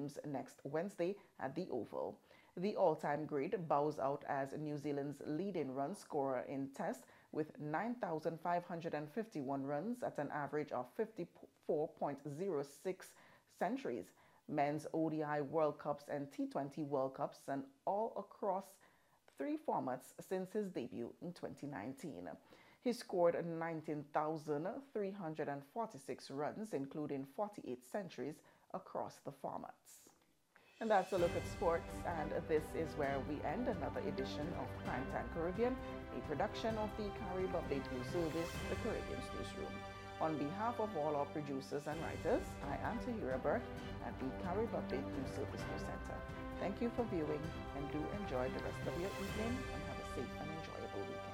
resumes next Wednesday at the Oval. The all-time great bows out as New Zealand's leading run scorer in Tests with 9,551 runs at an average of 54.06 centuries, men's ODI World Cups and T20 World Cups, and all across 3 formats since his debut in 2019. He scored 19,346 runs, including 48 centuries across the formats. And that's a look at sports, and this is where we end another edition of Primetime Caribbean, a production of the Carib Update News Service, the Caribbean's newsroom. On behalf of all our producers and writers, I am Tahira Burke at the Carib Update News Service News Center. Thank you for viewing, and do enjoy the rest of your evening, and have a safe and enjoyable weekend.